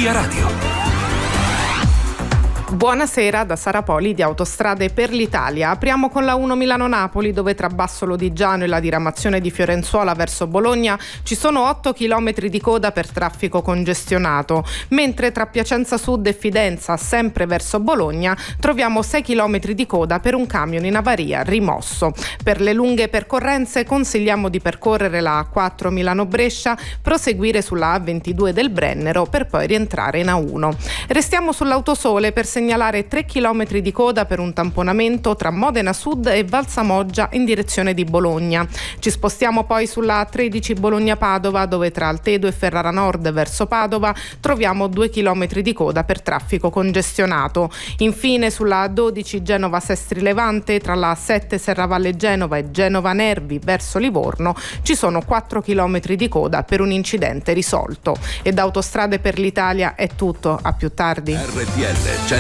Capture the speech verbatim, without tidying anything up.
Via Radio. Buonasera da Sara Poli di Autostrade per l'Italia. Apriamo con la uno Milano-Napoli, dove tra Basso Lodigiano e la diramazione di Fiorenzuola verso Bologna ci sono otto chilometri di coda per traffico congestionato, mentre tra Piacenza Sud e Fidenza, sempre verso Bologna, troviamo sei chilometri di coda per un camion in avaria rimosso. Per le lunghe percorrenze consigliamo di percorrere la A quattro Milano-Brescia, proseguire sulla A ventidue del Brennero per poi rientrare in A uno. Restiamo sull'autosole per segnalare tre chilometri di coda per un tamponamento tra Modena Sud e Valsamoggia in direzione di Bologna. Ci spostiamo poi sulla A tredici Bologna-Padova, dove tra Altedo e Ferrara Nord verso Padova troviamo due chilometri di coda per traffico congestionato. Infine sulla A dodici Genova-Sestri Levante, tra la A sette Serravalle Genova e Genova Nervi verso Livorno ci sono quattro chilometri di coda per un incidente risolto. E da Autostrade per l'Italia è tutto, a più tardi. R T L